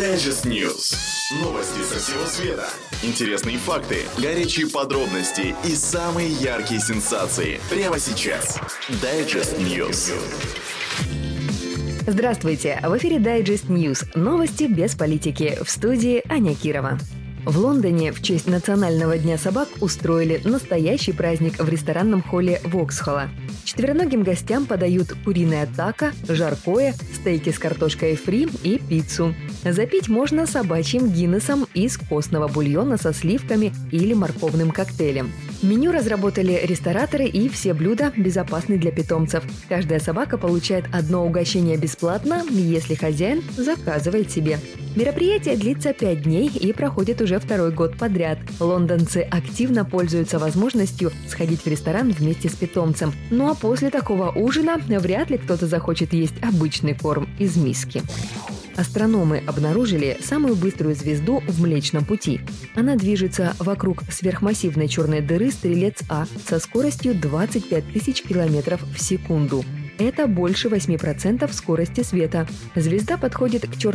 Digest News. Новости со всего света. Интересные факты, горячие подробности и самые яркие сенсации. Прямо сейчас. Digest News. Здравствуйте! В эфире Digest News. Новости без политики. В студии Аня Кирова. В Лондоне в честь Национального дня собак устроили настоящий праздник в ресторанном холле Воксхолла. Четвероногим гостям подают куриное тако, жаркое, стейки с картошкой фри и пиццу. Запить можно собачьим гиннесом из костного бульона со сливками или морковным коктейлем. Меню разработали рестораторы, и все блюда безопасны для питомцев. Каждая собака получает одно угощение бесплатно, если хозяин заказывает себе. Мероприятие длится 5 дней и проходит уже второй год подряд. Лондонцы активно пользуются возможностью сходить в ресторан вместе с питомцем. Ну а после такого ужина вряд ли кто-то захочет есть обычный корм из миски. Астрономы обнаружили самую быструю звезду в Млечном Пути. Она движется вокруг сверхмассивной черной дыры Стрелец-А со скоростью 25 тысяч километров в секунду. Это больше 8% скорости света. Звезда подходит к черной